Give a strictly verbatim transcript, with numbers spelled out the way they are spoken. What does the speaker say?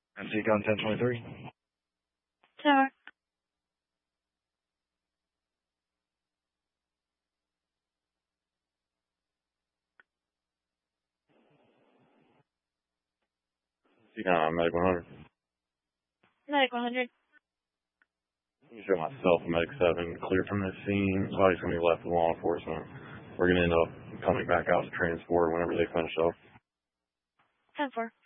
M C gun ten twenty-three. Tower. Uh, Medic one hundred. Medic one hundred. Let me show myself, Medic seven, clear from this scene. Body's going to be left with law enforcement. We're going to end up coming back out to transport whenever they finish up. ten four.